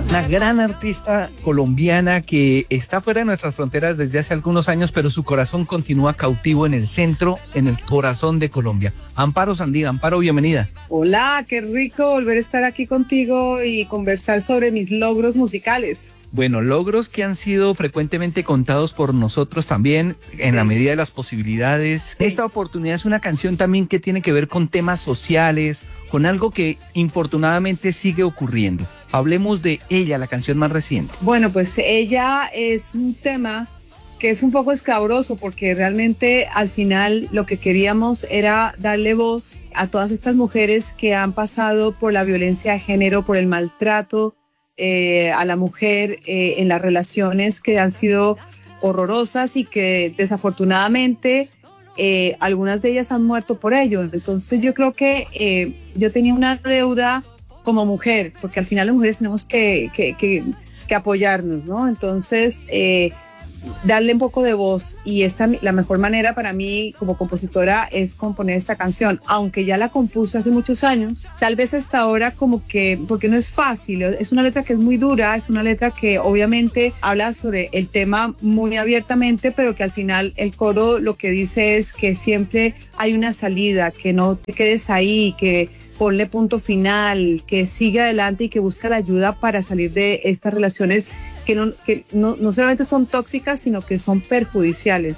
Una gran artista colombiana que está fuera de nuestras fronteras desde hace algunos años, pero su corazón continúa cautivo en el centro, en el corazón de Colombia. Amparo Sandía. Amparo, bienvenida. Hola, qué rico volver a estar aquí contigo y conversar sobre mis logros musicales. Bueno, logros que han sido frecuentemente contados por nosotros también, en la medida de las posibilidades. Esta oportunidad es una canción también que tiene que ver con temas sociales, con algo que infortunadamente sigue ocurriendo. Hablemos de ella, la canción más reciente. Bueno, pues ella es un tema que es un poco escabroso porque realmente al final lo que queríamos era darle voz a todas estas mujeres que han pasado por la violencia de género, por el maltrato a la mujer en las relaciones que han sido horrorosas y que desafortunadamente algunas de ellas han muerto por ello. Entonces yo creo que yo tenía una deuda como mujer, porque al final las mujeres tenemos que apoyarnos, ¿no? Entonces darle un poco de voz, y la mejor manera para mí como compositora es componer esta canción, aunque ya la compuse hace muchos años, tal vez hasta ahora como que, porque no es fácil, es una letra que es muy dura, es una letra que obviamente habla sobre el tema muy abiertamente, pero que al final el coro lo que dice es que siempre hay una salida, que no te quedes ahí, que ponle punto final, que siga adelante y que busca la ayuda para salir de estas relaciones que no solamente son tóxicas, sino que son perjudiciales.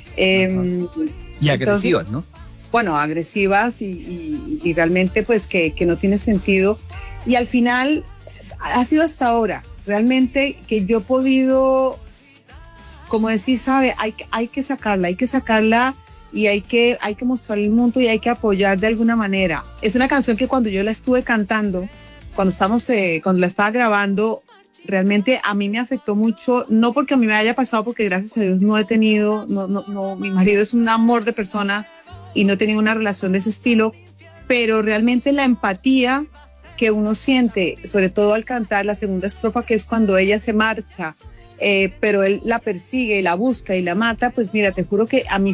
Y agresivas, ¿no? Bueno, agresivas y realmente pues que no tiene sentido. Y al final ha sido hasta ahora realmente que yo he podido, como decir, sabe, hay que sacarla y hay que mostrarle al mundo y hay que apoyar de alguna manera. Es una canción que cuando yo la estuve cantando, cuando la estaba grabando, realmente a mí me afectó mucho, no porque a mí me haya pasado, porque gracias a Dios no he tenido, no, mi marido es un amor de persona y no he tenido una relación de ese estilo, pero realmente la empatía que uno siente, sobre todo al cantar la segunda estrofa, que es cuando ella se marcha, pero él la persigue y la busca y la mata, pues mira, te juro que a mí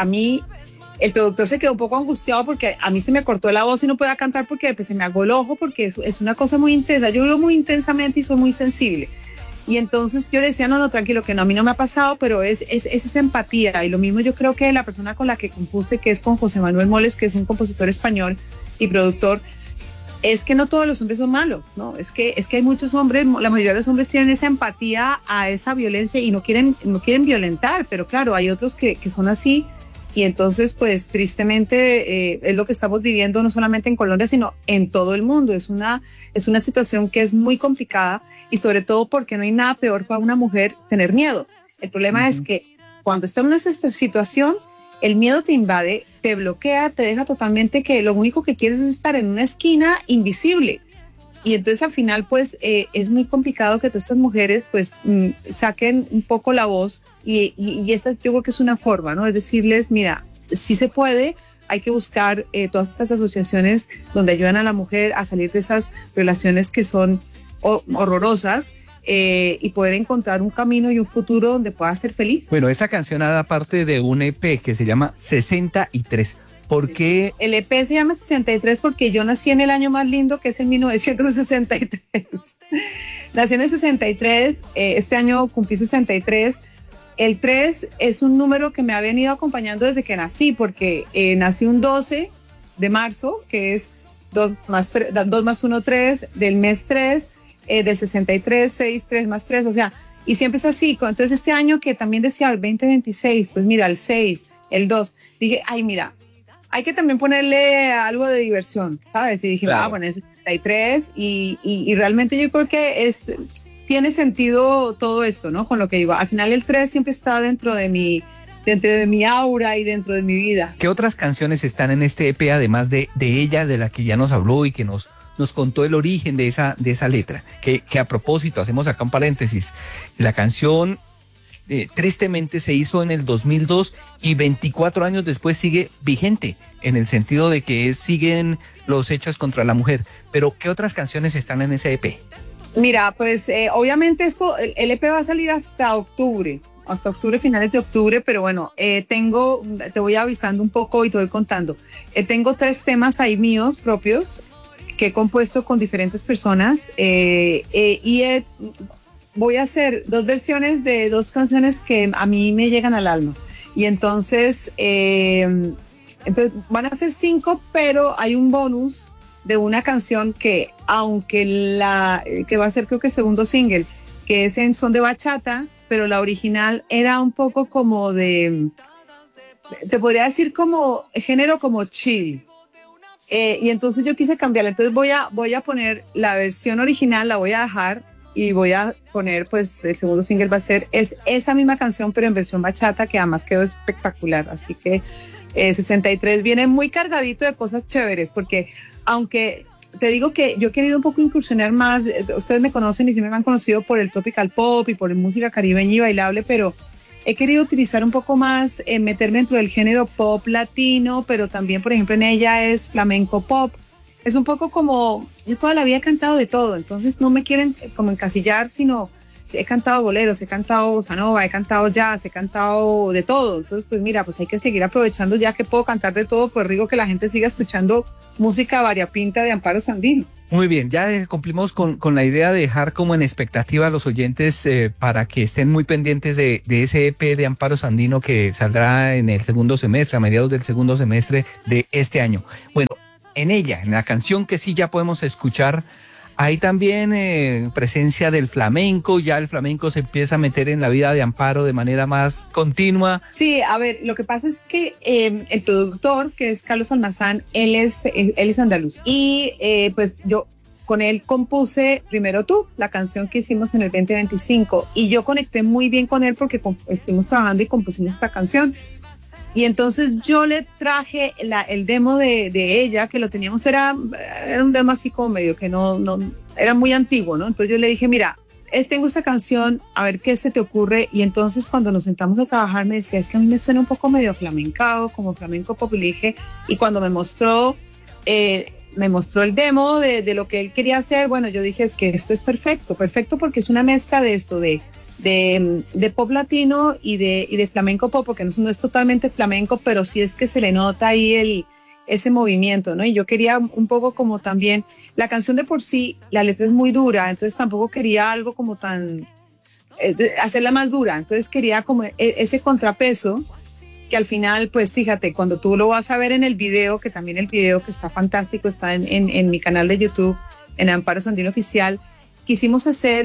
el productor se quedó un poco angustiado porque a mí se me cortó la voz y no podía cantar porque pues, se me agó el ojo, porque es una cosa muy intensa. Yo vivo muy intensamente y soy muy sensible. Y entonces yo le decía, no, tranquilo, que no, a mí no me ha pasado, pero es esa empatía. Y lo mismo yo creo que la persona con la que compuse, que es con José Manuel Moles, que es un compositor español y productor, es que no todos los hombres son malos, ¿no? Es que hay muchos hombres, la mayoría de los hombres tienen esa empatía a esa violencia y no quieren violentar, pero claro, hay otros que son así. Y entonces, pues tristemente es lo que estamos viviendo no solamente en Colombia, sino en todo el mundo. Es una situación que es muy complicada y sobre todo porque no hay nada peor para una mujer tener miedo. El problema es que cuando estamos en esta situación, el miedo te invade, te bloquea, te deja totalmente que lo único que quieres es estar en una esquina invisible. Y entonces al final, pues es muy complicado que todas estas mujeres pues saquen un poco la voz. Y esta yo creo que es una forma, ¿no? Es decirles, mira, sí se puede, hay que buscar todas estas asociaciones donde ayudan a la mujer a salir de esas relaciones que son horrorosas y poder encontrar un camino y un futuro donde pueda ser feliz. Bueno, esta canción da parte de un EP que se llama 63. ¿Por qué? El EP se llama 63 porque yo nací en el año más lindo, que es en 1963. Nací en el 63, este año cumplí 63. El 3 es un número que me ha venido acompañando desde que nací, porque nací un 12 de marzo, que es 2 más 1, 3, del mes 3, del 63, 6, 3 más 3, o sea, y siempre es así. Entonces este año que también decía el 2026, pues mira, el 6, el 2, dije, ay, mira, hay que también ponerle algo de diversión, ¿sabes? Y dije, claro. Bueno, es 63 y realmente yo creo que tiene sentido todo esto, ¿no? Con lo que digo, al final el 3 siempre está dentro de mi aura y dentro de mi vida. ¿Qué otras canciones están en este EP, además de ella, de la que ya nos habló y que nos contó el origen de esa letra? Que a propósito, hacemos acá un paréntesis, la canción tristemente se hizo en el 2002 y 24 años después sigue vigente, en el sentido de que siguen los hechos contra la mujer. Pero ¿qué otras canciones están en ese EP? Mira, pues obviamente el EP va a salir hasta octubre, finales de octubre, pero bueno, te voy avisando un poco y te voy contando. Tengo 3 temas ahí míos propios, que he compuesto con diferentes personas voy a hacer 2 versiones de 2 canciones que a mí me llegan al alma. Y entonces van a ser 5, pero hay un bonus de una canción que, aunque que va a ser creo que el segundo single, que es en son de bachata, pero la original era un poco como te podría decir como género como chill. Y entonces yo quise cambiarla. Entonces voy a poner la versión original, la voy a dejar y voy a poner, pues el segundo single va a ser esa misma canción, pero en versión bachata, que además quedó espectacular. Así que 63 viene muy cargadito de cosas chéveres, porque aunque te digo que yo he querido un poco incursionar más, ustedes me conocen y sí me han conocido por el tropical pop y por música caribeña y bailable, pero he querido utilizar un poco más, meterme dentro del género pop latino, pero también, por ejemplo, en ella es flamenco pop. Es un poco como, yo toda la vida he cantado de todo, entonces no me quieren como encasillar, sino he cantado boleros, he cantado bossa nova, he cantado jazz, he cantado de todo. Entonces, pues mira, pues hay que seguir aprovechando ya que puedo cantar de todo, pues rico que la gente siga escuchando música variopinta de Amparo Sandino. Muy bien, ya cumplimos con la idea de dejar como en expectativa a los oyentes para que estén muy pendientes de ese EP de Amparo Sandino que saldrá en el segundo semestre, a mediados del segundo semestre de este año. Bueno, en ella, en la canción que sí ya podemos escuchar, hay también presencia del flamenco, ya el flamenco se empieza a meter en la vida de Amparo de manera más continua. Sí, a ver, lo que pasa es que el productor, que es Carlos Almazán, él es andaluz. Y pues yo con él compuse Primero Tú, la canción que hicimos en el 2025. Y yo conecté muy bien con él porque estuvimos trabajando y compusimos esta canción. Y entonces yo le traje el demo de ella, que lo teníamos, era un demo así como medio que no era muy antiguo, ¿no? Entonces yo le dije, mira, tengo esta canción, a ver qué se te ocurre. Y entonces cuando nos sentamos a trabajar me decía, es que a mí me suena un poco medio flamencao, como flamenco pop. Y le dije, y cuando me mostró el demo de lo que él quería hacer, bueno, yo dije, es que esto es perfecto porque es una mezcla de esto, de pop latino y de flamenco pop, porque no es totalmente flamenco, pero sí es que se le nota ahí ese movimiento, ¿no? Y yo quería un poco como también, la canción de por sí, la letra es muy dura, entonces tampoco quería algo como tan, hacerla más dura, entonces quería como ese contrapeso, que al final, pues fíjate, cuando tú lo vas a ver en el video, que también el video que está fantástico, está en mi canal de YouTube, en Amparo Sandino Oficial, quisimos hacer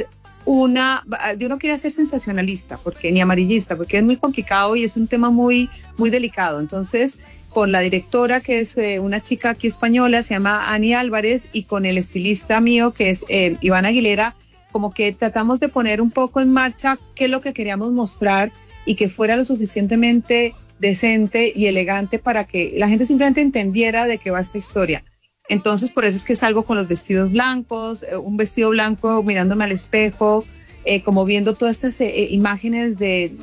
yo no quería ser sensacionalista ni amarillista, porque es muy complicado y es un tema muy, muy delicado. Entonces, con la directora, que es una chica aquí española, se llama Ani Álvarez, y con el estilista mío, que es Iván Aguilera, como que tratamos de poner un poco en marcha qué es lo que queríamos mostrar y que fuera lo suficientemente decente y elegante para que la gente simplemente entendiera de qué va esta historia. Entonces, por eso es que salgo con los vestidos blancos, un vestido blanco mirándome al espejo, como viendo todas estas imágenes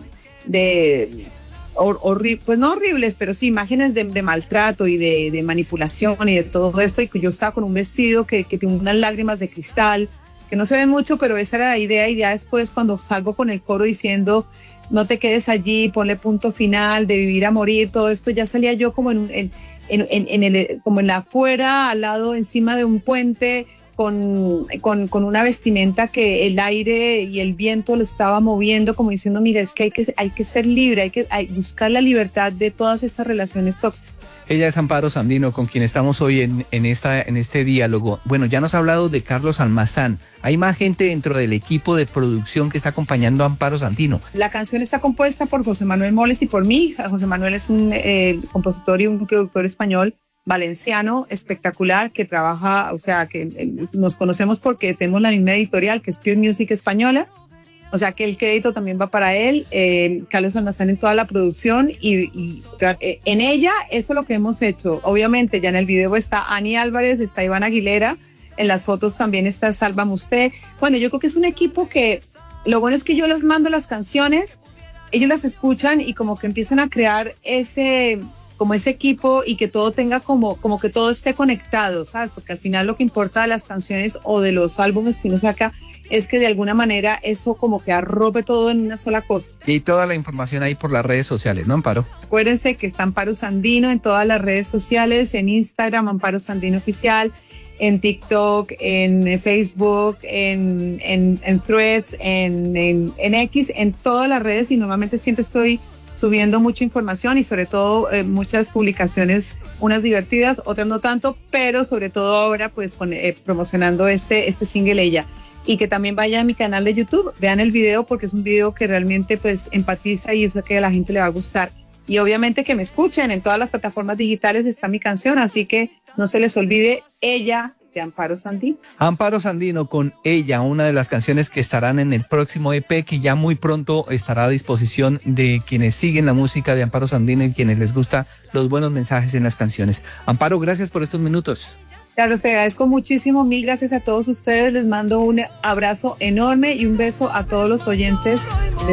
pues no horribles, pero sí imágenes de maltrato y de manipulación y de todo esto. Y que yo estaba con un vestido que tiene unas lágrimas de cristal, que no se ven mucho, pero esa era la idea. Y ya después, cuando salgo con el coro diciendo, no te quedes allí, ponle punto final, de vivir a morir, todo esto, ya salía yo como como en la afuera, al lado, encima de un puente, con una vestimenta que el aire y el viento lo estaba moviendo, como diciendo, mira, es que hay que ser libre, hay que buscar la libertad de todas estas relaciones tóxicas. Ella es Amparo Sandino, con quien estamos hoy en este diálogo. Bueno, ya nos ha hablado de Carlos Almazán. Hay más gente dentro del equipo de producción que está acompañando a Amparo Sandino. La canción está compuesta por José Manuel Moles y por mí. José Manuel es un compositor y un productor español valenciano espectacular que trabaja, o sea, que nos conocemos porque tenemos la misma editorial, que es Pure Music Española. O sea que el crédito también va para él, Carlos Almazán en toda la producción y en ella eso es lo que hemos hecho. Obviamente ya en el video está Ani Álvarez, está Iván Aguilera, en las fotos también está Salva Musté. Bueno, yo creo que es un equipo que lo bueno es que yo les mando las canciones, ellos las escuchan y como que empiezan a crear ese equipo y que todo tenga como que todo esté conectado, ¿sabes? Porque al final lo que importa de las canciones o de los álbumes que uno saca es que de alguna manera eso como que arrope todo en una sola cosa. Y toda la información ahí por las redes sociales, ¿no, Amparo? Acuérdense que está Amparo Sandino en todas las redes sociales, en Instagram, Amparo Sandino Oficial, en TikTok, en Facebook, en Threads, en X, en todas las redes, y normalmente siempre estoy subiendo mucha información y sobre todo muchas publicaciones, unas divertidas, otras no tanto, pero sobre todo ahora pues promocionando este single Ella. Y que también vayan a mi canal de YouTube, vean el video porque es un video que realmente pues empatiza y yo sé que a la gente le va a gustar. Y obviamente que me escuchen, en todas las plataformas digitales está mi canción, así que no se les olvide Ella, de Amparo Sandino. Amparo Sandino con Ella, una de las canciones que estarán en el próximo EP, que ya muy pronto estará a disposición de quienes siguen la música de Amparo Sandino y quienes les gusta los buenos mensajes en las canciones. Amparo, gracias por estos minutos. Claro, te agradezco muchísimo, mil gracias a todos ustedes, les mando un abrazo enorme y un beso a todos los oyentes